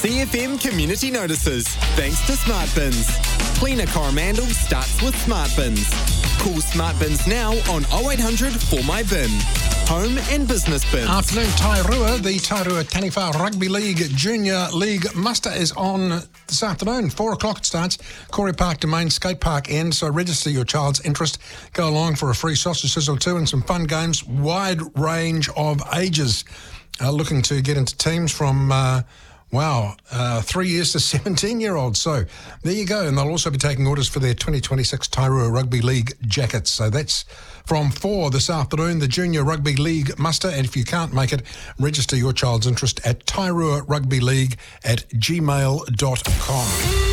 CFM Community Notices, thanks to Smart Bins. Cleaner Coromandel starts with Smart Bins. Call Smart Bins now on 0800 For My Bin. Home and business bins. Afternoon, Tairua. The Tairua Taniwha Rugby League Junior League muster is on this afternoon. 4 o'clock it starts. Corey Park Domain Skate Park end. So register your child's interest. Go along for a free sausage sizzle too and some fun games. Wide range of ages. Looking to get into teams from 3 years to 17-year-olds. So there you go. And they'll also be taking orders for their 2026 Tairua Rugby League jackets. So that's from 4 this afternoon, the Junior Rugby League muster. And if you can't make it, register your child's interest at tairuarugbyleague@gmail.com.